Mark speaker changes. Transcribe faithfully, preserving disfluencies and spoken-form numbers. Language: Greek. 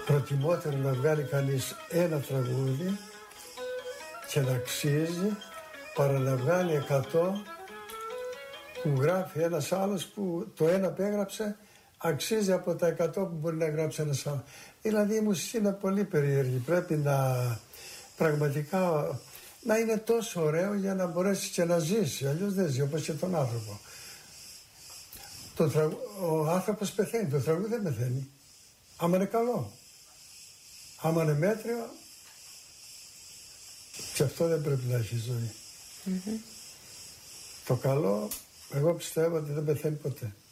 Speaker 1: προτιμότερο να βγάλει κανείς ένα τραγούδι και να αξίζει παρά να βγάλει εκατό που γράφει ένας άλλος που το ένα που έγραψε αξίζει από τα εκατό που μπορεί να γράψει ένας άλλος. Δηλαδή η μουσική είναι πολύ περίεργη. Πρέπει να πραγματικά να είναι τόσο ωραίο για να μπορέσει και να ζήσει. Αλλιώς δεν ζει, όπως και τον άνθρωπο. Το τραγου... Ο άνθρωπος πεθαίνει, το τραγούδι δεν πεθαίνει. Άμα είναι καλό. Άμα είναι μέτριο, και αυτό δεν πρέπει να έχει ζωή. Mm-hmm. Το καλό, εγώ πιστεύω ότι δεν πεθαίνει ποτέ.